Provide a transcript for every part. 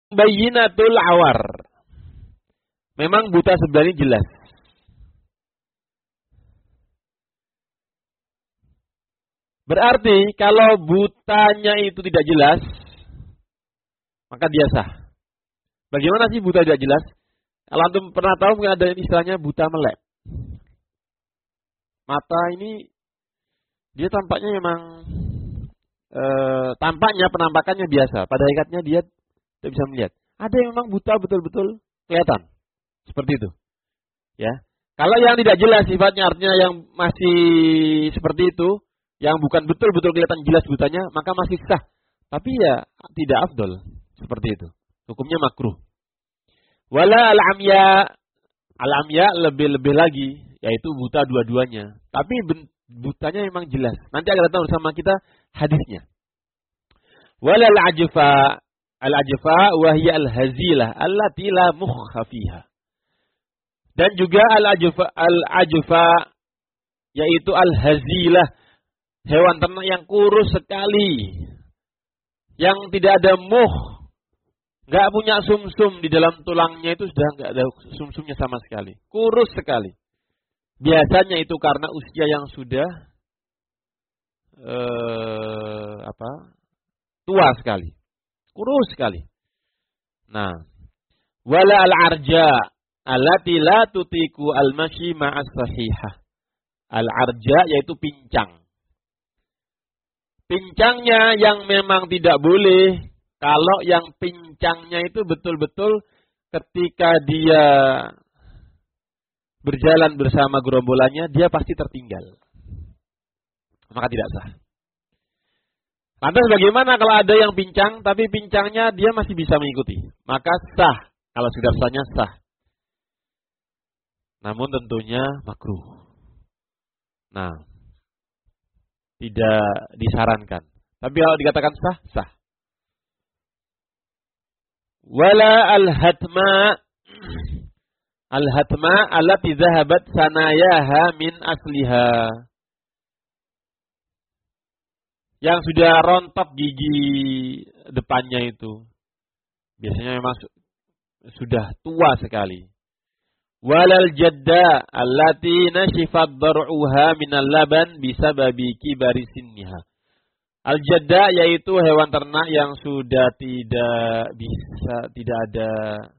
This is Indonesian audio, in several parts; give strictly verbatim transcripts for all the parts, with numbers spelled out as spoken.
Bayyinatul awar. Memang buta sebelah ini jelas. Berarti kalau butanya itu tidak jelas, maka dia sah. Bagaimana sih buta tidak jelas? Kalau antum pernah tahu mungkin ada istilahnya buta melek. Mata ini dia tampaknya memang e, tampaknya penampakannya biasa. Pada hakikatnya dia tidak bisa melihat. Ada yang memang buta betul-betul kelihatan. Seperti itu. Ya. Kalau yang tidak jelas sifatnya artinya yang masih seperti itu, yang bukan betul-betul kelihatan jelas butanya, maka masih sah. Tapi ya tidak afdol. Seperti itu. Hukumnya makruh. Wala al-amya. Al-amya lebih-lebih lagi. Yaitu buta dua-duanya. Tapi butanya memang jelas. Nanti akan datang bersama kita hadisnya. Wala al-ajfa. Al-ajfa wahya al-hazilah. Allati la mukha fiha. Dan juga al-ajfa. Al-ajfa. Yaitu al-hazilah. Hewan ternak yang kurus sekali. Yang tidak ada muh. Nggak punya sumsum di dalam tulangnya itu sudah nggak ada sumsumnya sama sekali. Kurus sekali. Biasanya itu karena usia yang sudah eh, apa? tua sekali. Kurus sekali. Nah. Wala al-arja. Allati la tutiku al-mashi ma'as sahihah. Al-arja yaitu pincang. Pincangnya yang memang tidak boleh, kalau yang pincangnya itu betul-betul ketika dia berjalan bersama gerombolannya, dia pasti tertinggal. Maka tidak sah. Lantas bagaimana kalau ada yang pincang, tapi pincangnya dia masih bisa mengikuti? Maka sah, kalau sudah sahnya sah. Namun tentunya makruh. Nah. Tidak disarankan. Tapi kalau dikatakan sah, sah. Wala al-hatma. Al-hatma allati dhahabat sanayaha min asliha. Yang sudah rontok gigi depannya itu. Biasanya memang sudah tua sekali. Walal jadda allati nashifat dar'uha minal laban bisababi kibari sinniha. Al jadda yaitu hewan ternak yang sudah tidak bisa tidak ada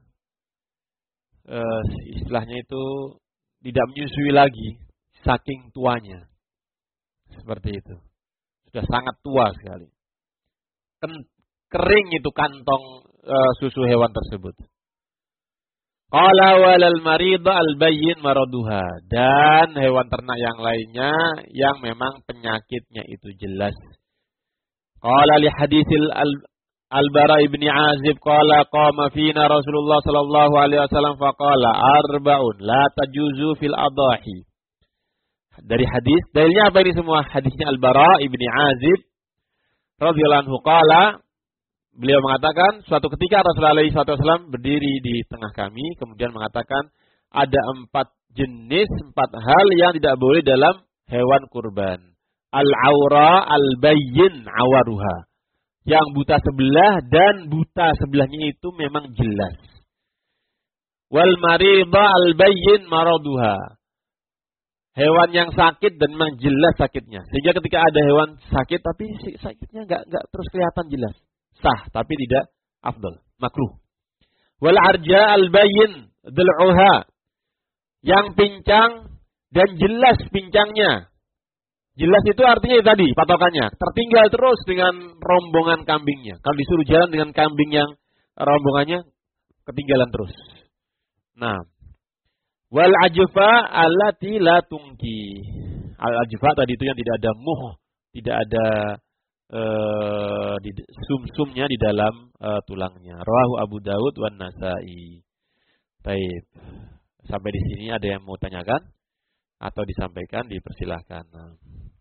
uh, istilahnya itu tidak menyusui lagi saking tuanya. Seperti itu. Sudah sangat tua sekali. Kering itu kantong uh, susu hewan tersebut. Qala walal marida al-bayyin maraduha. Dan hewan ternak yang lainnya yang memang penyakitnya itu jelas. Qala li hadisil al-Bara ibn Azib qala qama fina Rasulullah sallallahu alaihi wasallam faqala arba'un la tajuzu fil adahi. Dari hadis, dalilnya apa ini semua? Hadisnya Al-Bara ibn Azib radhiyallahu anhu qala, beliau mengatakan, suatu ketika Rasulullah shallallahu alaihi wasallam berdiri di tengah kami, kemudian mengatakan, ada empat jenis, empat hal yang tidak boleh dalam hewan kurban. Al-awra, al-bayyin, awaruha. Yang buta sebelah dan buta sebelahnya itu memang jelas. Wal marida, al-bayyin, maraduha. Hewan yang sakit dan memang jelas sakitnya. Sehingga ketika ada hewan sakit, tapi sakitnya nggak nggak terus kelihatan jelas. Sah, tapi tidak afdal, makruh. Wal arja al-bayyin dhul'uha. Yang pincang dan jelas pincangnya. Jelas itu artinya tadi patokannya, tertinggal terus dengan rombongan kambingnya. Kalau disuruh jalan dengan kambing yang rombongannya ketinggalan terus. Nah, wal ajfa allati la tungki. Al ajfa tadi itu yang tidak ada muh, tidak ada Uh, di sum-sumnya di dalam uh, tulangnya. Rawahu Abu Dawud wan Nasa'i. Baik. Sampai di sini ada yang mau tanyakan atau disampaikan, dipersilahkan. Nah.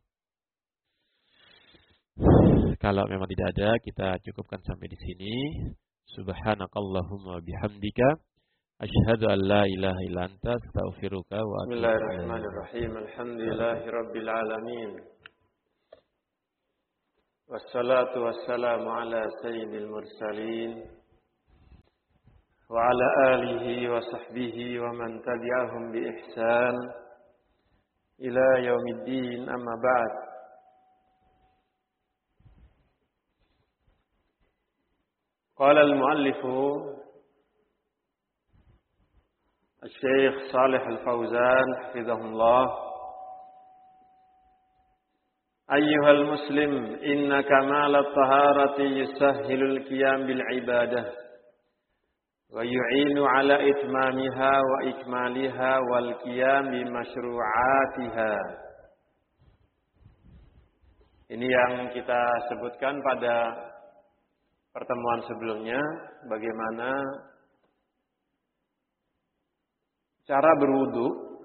Kalau memang tidak ada, kita cukupkan sampai di sini. Subhanakallahumma bihamdika asyhadu an la ilaha illa anta astaghfiruka wa atubu ilaik. Bismillahirrahmanirrahim. Alhamdulillahirabbil alamin. Wassalatu wassalamu ala sayyidil mursalin وعلى آله وصحبه ومن تبعهم بإحسان إلى يوم الدين أما بعد. قال المؤلف الشيخ صالح الفوزان حفظه الله: أيها المسلم إن كمال الطهارة يسهل القيام بالعبادة ويعين على إتمامها وإكمالها والقيام بمشروعاتها. Ini yang kita sebutkan pada pertemuan sebelumnya, bagaimana cara berwudu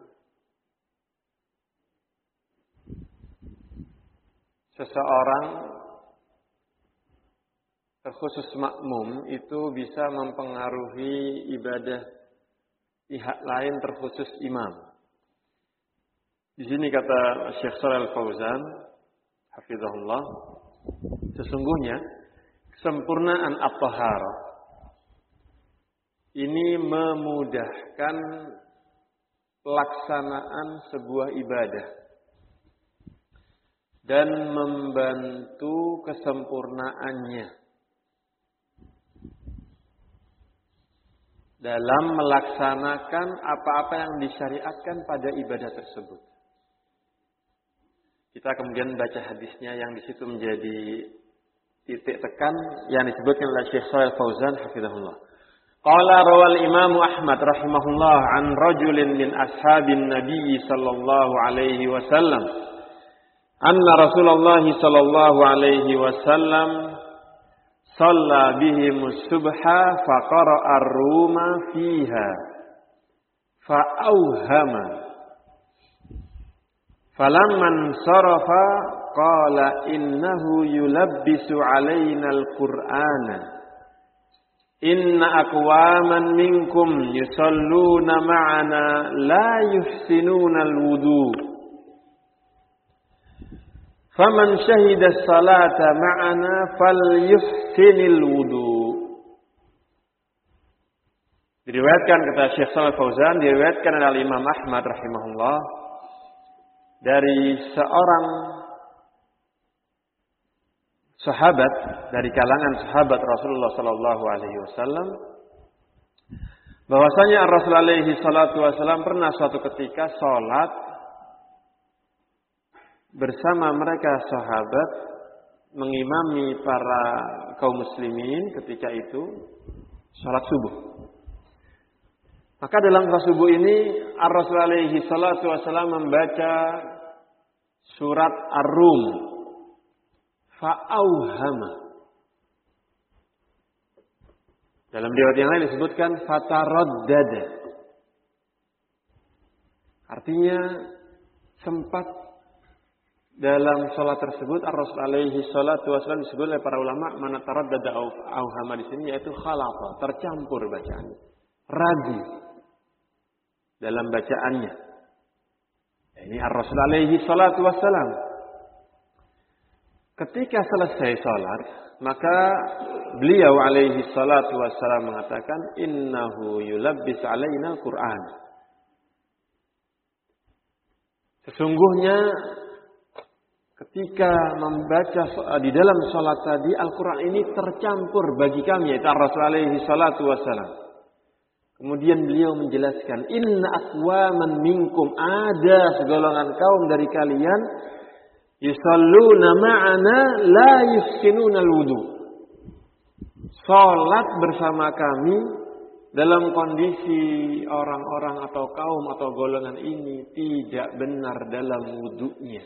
seseorang terkhusus makmum itu bisa mempengaruhi ibadah pihak lain terkhusus imam. Di sini kata Syekh Shalal Fauzan hafizahullah, sesungguhnya kesempurnaan at-taharah ini memudahkan pelaksanaan sebuah ibadah dan membantu kesempurnaannya dalam melaksanakan apa-apa yang disyariatkan pada ibadah tersebut. Kita kemudian baca hadisnya yang di situ menjadi titik tekan yang disebutkan oleh Syekh Shalal Fauzan hafizahullah. Qala rawal Imam Ahmad rahimahullah an rajulin min ashabin Nabi sallallahu alaihi wasallam anna Rasulullah sallallahu alaihi wasallam shalla bihim subha faqara'a ar-ruma fiha fa'awhama falamman sarafa qala innahu yulabbisu alaina al-Qur'ana inna aqwaman minkum yusalluna ma'ana la yuhsinuna al-wudu faman syahida as-salata ma'ana falyuhsinil wudu. Diriwayatkan kata Syekh Shalal Fauzan, diriwayatkan oleh Imam Ahmad rahimahullah dari seorang sahabat dari kalangan sahabat Rasulullah sallallahu alaihi wasallam bahwasanya Rasul alaihi salatu wasallam pernah suatu ketika salat bersama mereka sahabat mengimami para kaum muslimin ketika itu salat subuh. Maka dalam salat subuh ini Rasul alaihi salatu wasallam membaca surat Ar-Rum. Fa'auhama. Dalam riwayat yang lain disebutkan fataraddada. Artinya sempat dalam salat tersebut Ar-Rasul alaihi salatu wasallam disebut oleh para ulama mana taraddada auhama di sini yaitu khalafa, tercampur bacaannya. Ragu dalam bacaannya. Ini Ar-Rasul alaihi salatu wasallam ketika selesai salat, maka beliau alaihi salatu wassalam mengatakan innahu yulabbis alaina al-Qur'an. Sesungguhnya ketika membaca di dalam salat tadi Al-Qur'an ini tercampur bagi kami, yaitu Rasul alaihi salatu wassalam. Kemudian beliau menjelaskan inna aqwaman minkum, ada segolongan kaum dari kalian yusalluna ma'ana la yuhsinuna al-wudu. Salat bersama kami dalam kondisi orang-orang atau kaum atau golongan ini tidak benar dalam wudunya.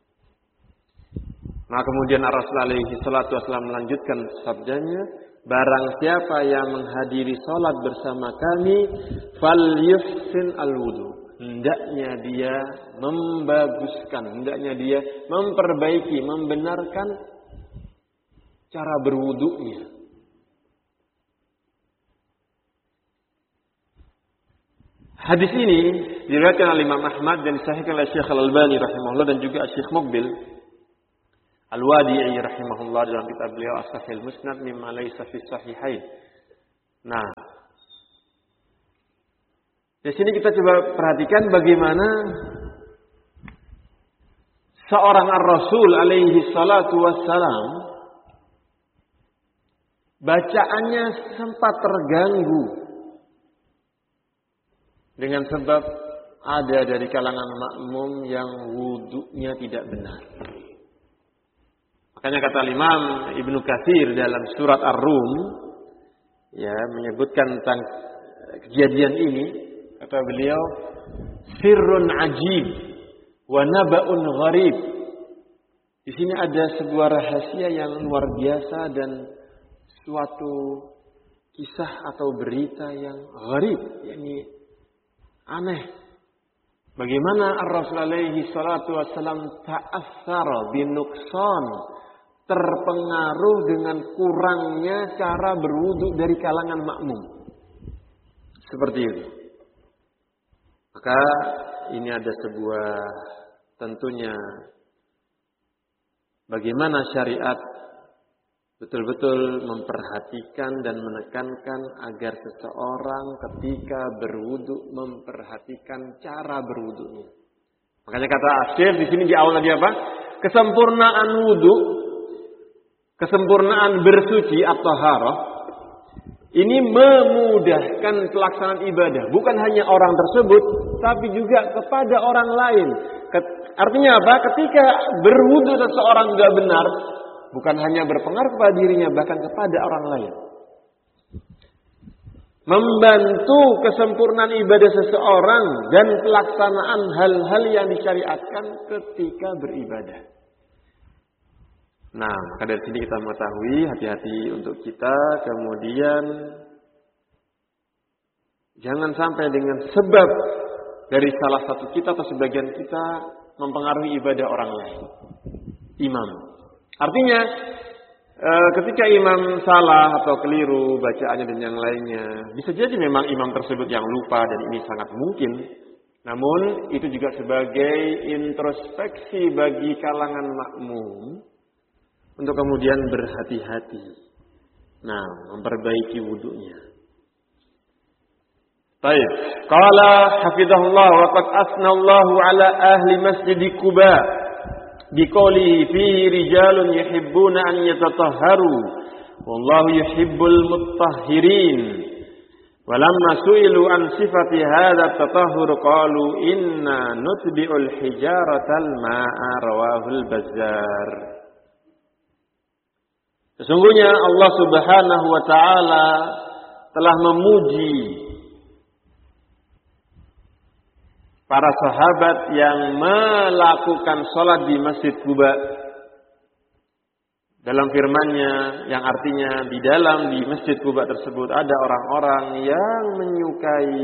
Nah kemudian Rasul alaihi salatu wasallam melanjutkan sabdanya, barang siapa yang menghadiri salat bersama kami falyuhsin al-wudu. Hendaknya dia membaguskan, hendaknya dia memperbaiki, membenarkan cara berwudunya. Hadis ini diriwayatkan oleh Imam Ahmad dan disahihkan oleh Syekh Al-Albani rahimahullah dan juga Syekh Muqbil Al-Wadi'i rahimahullah dalam kitab beliau As-Sahih Al-Musnad mimma laysa fi sahihain. Nah, Di sini kita coba perhatikan bagaimana seorang ar-Rasul alaihi salatu wassalam bacaannya sempat terganggu dengan sebab ada dari kalangan makmum yang wudunya tidak benar. Makanya kata Imam Ibnu Katsir dalam surat Ar-Rum ya menyebutkan tentang kejadian ini, kata beliau, sirrun ajib wa naba'un gharib. Di sini ada sebuah rahasia yang luar biasa dan suatu kisah atau berita yang gharib, yakni aneh. Bagaimana Ar-Rasul alaihi salatu wassalam ta'assara binuqsan, terpengaruh dengan kurangnya cara berwudu dari kalangan makmum. Seperti itu. Maka ini ada sebuah tentunya bagaimana syariat betul-betul memperhatikan dan menekankan agar seseorang ketika berwudu memperhatikan cara berwudunya. Makanya kata Syekh di sini di awal tadi apa? Kesempurnaan wudu, kesempurnaan bersuci atau taharah ini memudahkan pelaksanaan ibadah. Bukan hanya orang tersebut, tapi juga kepada orang lain. Artinya apa? Ketika berwudu seseorang tidak benar, bukan hanya berpengaruh kepada dirinya, bahkan kepada orang lain. Membantu kesempurnaan ibadah seseorang dan pelaksanaan hal-hal yang disyariatkan ketika beribadah. Nah, maka dari sini kita mengetahui hati-hati untuk kita, kemudian jangan sampai dengan sebab dari salah satu kita atau sebagian kita mempengaruhi ibadah orang lain. Imam. Artinya ketika imam salah atau keliru bacaannya dan yang lainnya, bisa jadi memang imam tersebut yang lupa dan ini sangat mungkin. Namun itu juga sebagai introspeksi bagi kalangan makmum untuk kemudian berhati-hati. Nah, memperbaiki wudunya. Baik. Qala hafizahullah wa qad asnallahu ala ahli masjid Quba biqaulihi fihi rijalun yuhibbuna an yatatahharu wallahu yuhibbul mutahhirin. Walamma su'ilu an sifati hadha at-tatahhur qalu inna nutbi'ul hijaratal ma'a rawahul Bazzar. Sesungguhnya Allah Subhanahu wa taala telah memuji para sahabat yang melakukan salat di Masjid Quba dalam firman-Nya yang artinya di dalam di Masjid Quba tersebut ada orang-orang yang menyukai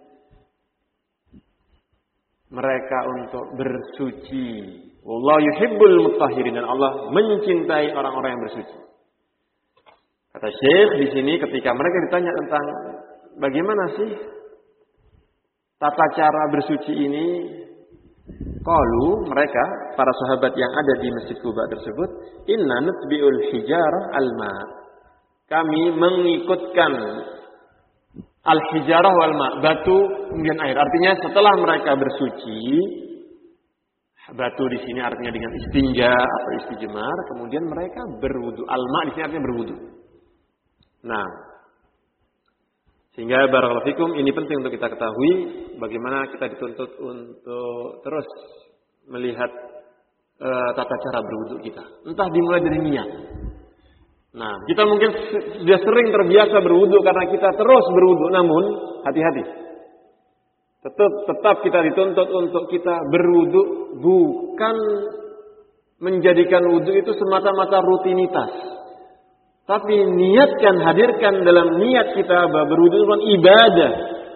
mereka untuk bersuci. Wallahu yuhibbul mutahhirin, dan Allah mencintai orang-orang yang bersuci. Kata Syekh di sini ketika mereka ditanya tentang bagaimana sih tata cara bersuci ini, qalu mereka para sahabat yang ada di Masjid Quba tersebut, inna nutbi'ul hijarah al-ma. Kami mengikutkan al-hijarah wal ma, batu kemudian air. Artinya setelah mereka bersuci, batu di sini artinya dengan istinja atau istijmar, kemudian mereka berwudu. Al-ma di sini artinya berwudu. Nah, sehingga barakallahu fikum ini penting untuk kita ketahui bagaimana kita dituntut untuk terus melihat uh, tata cara berwudu kita. Entah dimulai dari niat. Nah, kita mungkin sudah sering terbiasa berwudu karena kita terus berwudu, namun hati-hati. Tetap tetap kita dituntut untuk kita berwudu bukan menjadikan wudu itu semata-mata rutinitas. Tapi niatkan, hadirkan dalam niat kita bahwa berwudu itu ibadah.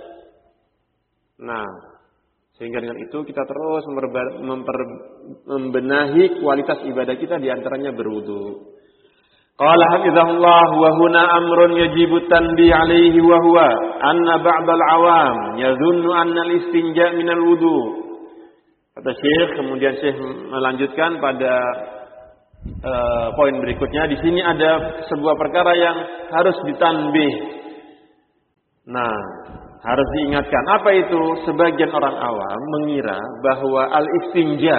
Nah, sehingga dengan itu kita terus memper, membenahi kualitas ibadah kita, diantaranya berwudu. Qala hafizahullah wa huna amrun yajibu tanbih alaihi wa huwa anna ba'dal awam yadhunnu anna al-istinja minal wudu. Kata Syekh, kemudian Syekh melanjutkan pada Uh, poin berikutnya. Di sini ada sebuah perkara yang harus ditanbih. Nah, harus diingatkan. Apa itu? Sebagian orang awam mengira bahwa al-istinja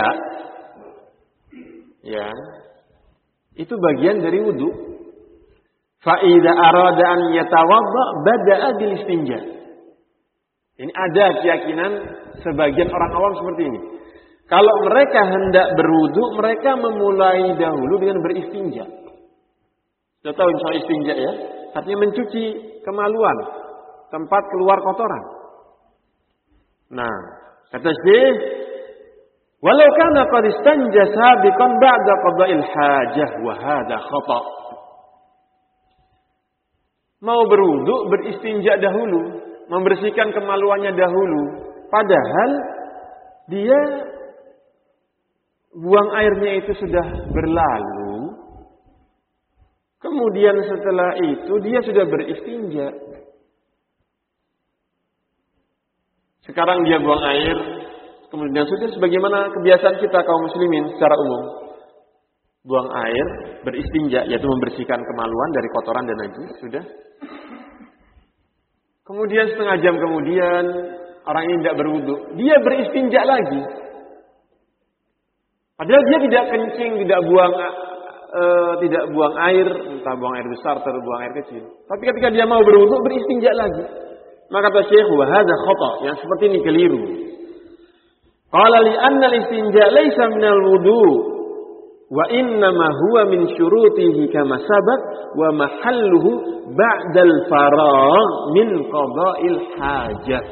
ya itu bagian dari wudu. Fa idza arada an yatawadda bada'a bil istinja. Ini ada keyakinan sebagian orang awam seperti ini. Kalau mereka hendak berwudu, mereka memulai dahulu dengan beristinja. Sudah tahu soal istinja ya? Artinya mencuci kemaluan, tempat keluar kotoran. Nah, kata Syekh, walau kana qad istanja sabiqan ba'da qada'il hajah wa hadha khata'. Mau berwudu, beristinja dahulu, membersihkan kemaluannya dahulu, padahal dia buang airnya itu sudah berlalu. Kemudian setelah itu dia sudah beristinja. Sekarang dia buang air, kemudian sudah sebagaimana kebiasaan kita kaum muslimin secara umum. Buang air, beristinja, yaitu membersihkan kemaluan dari kotoran dan najis, sudah. Kemudian setengah jam kemudian orang ini tidak berwudu, dia beristinja lagi. Padahal dia tidak kencing, tidak buang uh, tidak buang air, entah buang air besar atau buang air kecil. Tapi ketika dia mau berwudu, beristinja lagi. Maka kata Syekh, wa hadza khata', yang seperti ini keliru. Qala li anna al-istinja laysa min al-wudu wa innama huwa min syurutihi kama sabaq wa mahalluhu ba'dal faragh min qada'il hajah.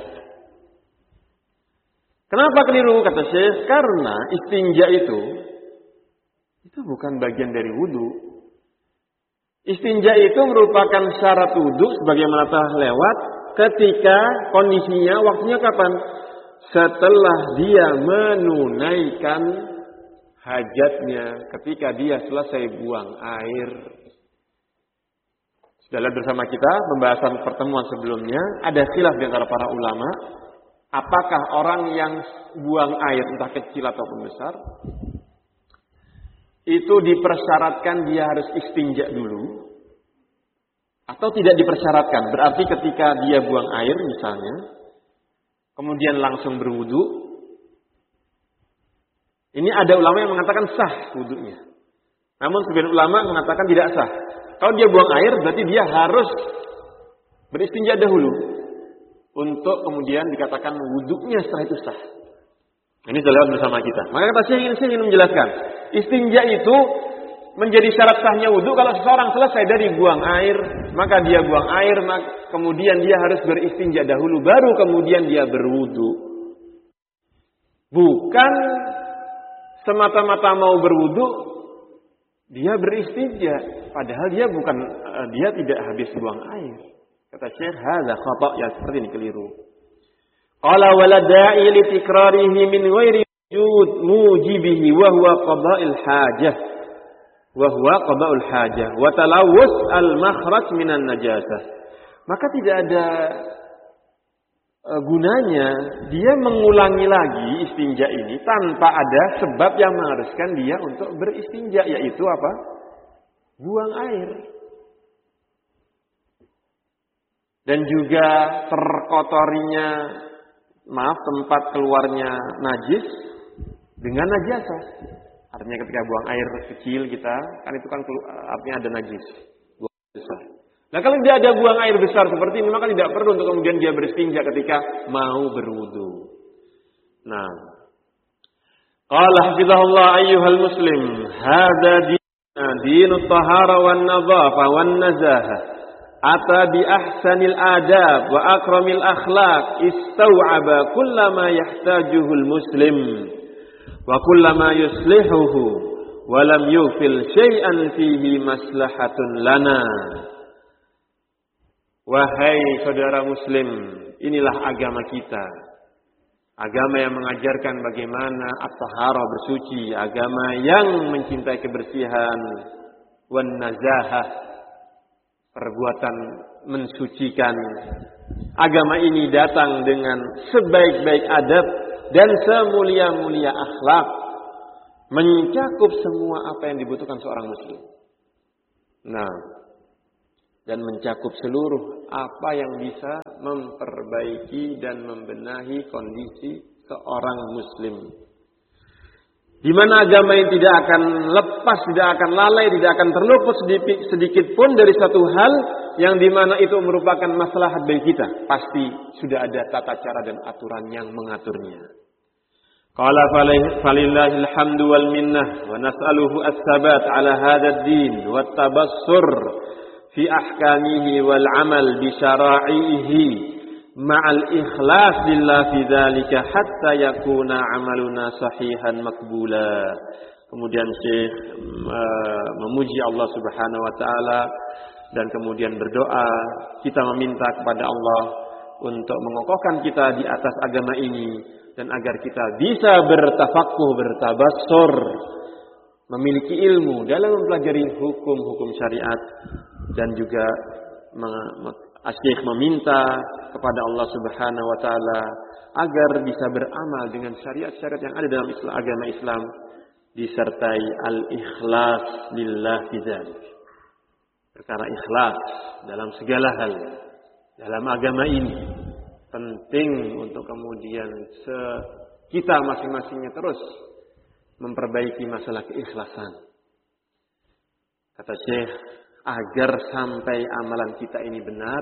Kenapa keliru kata Syekh? Karena istinja itu itu bukan bagian dari wudu. Istinja itu merupakan syarat wudu sebagaimana telah lewat ketika kondisinya waktunya kapan? Setelah dia menunaikan hajatnya, ketika dia selesai buang air. Sudah lihat bersama kita pembahasan pertemuan sebelumnya, ada khilaf di antara para ulama, apakah orang yang buang air entah kecil ataupun besar itu dipersyaratkan dia harus istinja dulu atau tidak dipersyaratkan. Berarti ketika dia buang air misalnya, kemudian langsung berwudu, ini ada ulama yang mengatakan sah wudunya. Namun sebagian ulama mengatakan tidak sah. Kalau dia buang air berarti dia harus beristinja dahulu untuk kemudian dikatakan wudunya setelah itu sah. Ini sudah lewat bersama kita. Maka kata saya ingin, saya ingin menjelaskan, istinja itu menjadi syarat sahnya wudu kalau seseorang selesai dari buang air, maka dia buang air, kemudian dia harus beristinja dahulu, baru kemudian dia berwudu. Bukan semata-mata mau berwudu, dia beristinja, padahal dia bukan, dia tidak habis buang air. Kata Syekh, hadza khata', ya seperti ini keliru. Qala wala da'i li tikrarihi min ghairi wujud mujibihi wa huwa qada'il hajah. Wa huwa qada'ul hajah wa talawus al-makhraj minan najasah. Maka tidak ada uh, gunanya dia mengulangi lagi istinja ini tanpa ada sebab yang mengharuskan dia untuk beristinja, yaitu apa? Buang air. Dan juga terkotorinya, maaf, tempat keluarnya najis dengan najasah. Artinya ketika buang air kecil kita, kan itu kan artinya ada najis. Buang air besar. Nah kalau dia ada buang air besar seperti ini, maka tidak perlu untuk kemudian dia beristinja ketika mau berwudu. Nah, qala hafizahullah ayyuhal muslim, hadza dinut tahara wan nadhafa wan nazahah. Ata bi ahsanil adab wa akramil akhlaq istaw'aba kullama yahtajuhul muslim wa kullama yuslihuhu wa lam yufil syai'an fihi maslahatun lana. Wahai saudara muslim, inilah agama kita. Agama yang mengajarkan bagaimana at-taharah bersuci, agama yang mencintai kebersihan, wan nazahah, perbuatan mensucikan. Agama ini datang dengan sebaik-baik adab dan semulia-mulia akhlak, mencakup semua apa yang dibutuhkan seorang muslim. Nah, dan mencakup seluruh apa yang bisa memperbaiki dan membenahi kondisi seorang muslim. Di mana agama ini tidak akan lepas, tidak akan lalai, tidak akan terluput sedikit, sedikit pun dari satu hal yang di mana itu merupakan maslahat bagi kita. Pasti sudah ada tata cara dan aturan yang mengaturnya. Qala falillahil hamdu wal minnah wa nas'aluhu as-sabat ala hadzal din wat tabassur fi ahkamihi wal amal bi syara'ihi ma'al ikhlas lillah fi dzalika hatta yakuna amaluna sahihan maqbula. Kemudian Syekh uh, memuji Allah Subhanahu wa taala dan kemudian berdoa, kita meminta kepada Allah untuk mengokohkan kita di atas agama ini dan agar kita bisa bertafakuh, bertabassur, memiliki ilmu dalam mempelajari hukum-hukum syariat dan juga Syekh meminta kepada Allah Subhanahu wa taala agar bisa beramal dengan syariat-syariat yang ada dalam Islam, agama Islam disertai al-ikhlas lillah fi dzalik. Perkara ikhlas dalam segala hal dalam agama ini penting untuk kemudian kita masing-masingnya terus memperbaiki masalah keikhlasan. Kata Syekh, agar sampai amalan kita ini benar,